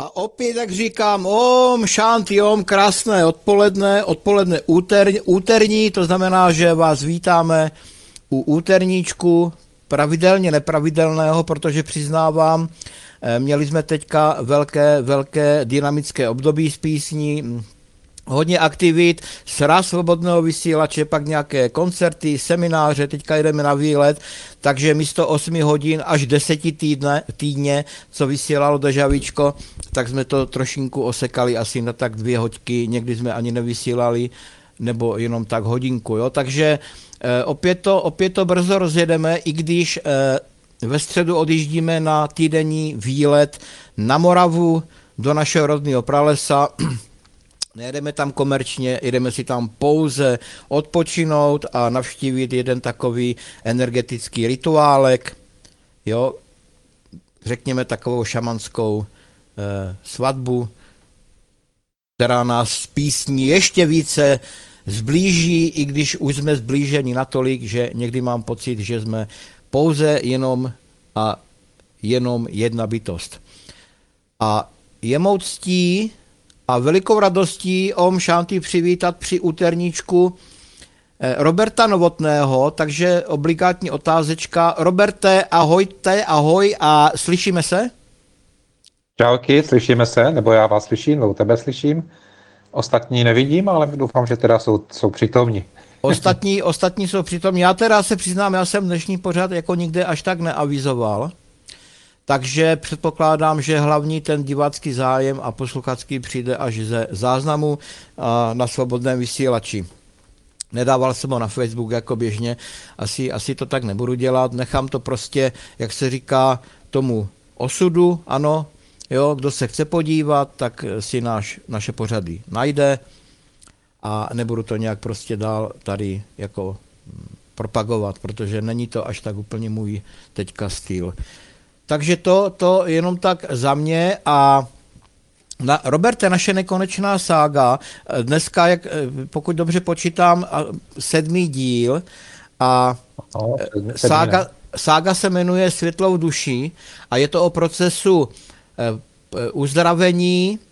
A opět, jak říkám, šanti, krásné odpoledne úterní, to znamená, že vás vítáme u úterníčku pravidelně nepravidelného, protože přiznávám, měli jsme teďka velké dynamické období z písní, hodně aktivit, sraz svobodného vysílače, pak nějaké koncerty, semináře, teďka jdeme na výlet, takže místo 8 hodin až 10 týdně, co vysílalo Dežavíčko, tak jsme to trošinku osekali asi na tak 2 hoďky, někdy jsme ani nevysílali, nebo jenom tak hodinku, jo, takže opět to brzo rozjedeme, i když ve středu odjíždíme na týdenní výlet na Moravu do našeho rodného pralesa. Nejedeme tam komerčně, jdeme si tam pouze odpočinout a navštívit jeden takový energetický rituálek, jo, řekněme takovou šamanskou svatbu, která nás s písní ještě více zblíží, i když už jsme zblíženi natolik, že někdy mám pocit, že jsme pouze jenom jedna bytost. A je mou ctí a velikou radostí šanti přivítat při úterníčku Roberta Novotného, takže obligátní otázečka. Roberte, ahoj a slyšíme se? Čauky, slyšíme se, nebo já vás slyším, nebo tebe slyším. Ostatní nevidím, ale doufám, že teda jsou přítomní. Ostatní jsou přítomní. Já teda se přiznám, já jsem dnešní pořad jako nikde až tak neavizoval. Takže předpokládám, že hlavní ten divácký zájem a posluchačský přijde až ze záznamu na svobodném vysílači. Nedával jsem ho na Facebook jako běžně, asi to tak nebudu dělat, nechám to prostě, jak se říká, tomu osudu, ano, jo, kdo se chce podívat, tak si naše pořady najde a nebudu to nějak prostě dál tady jako propagovat, protože není to až tak úplně můj teďka styl. Takže to jenom tak za mě a Roberte, naše nekonečná sága, dneska, pokud dobře počítám, 7. díl a sága se jmenuje Světlou duší a je to o procesu uzdravení